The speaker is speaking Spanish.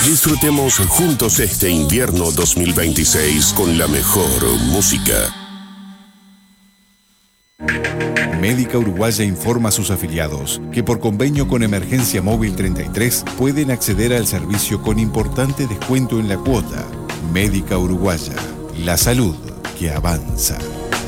Disfrutemos juntos este invierno 2026 con la mejor música. Médica Uruguaya informa a sus afiliados que por convenio con Emergencia Móvil 33 pueden acceder al servicio con importante descuento en la cuota. Médica Uruguaya, la salud que avanza.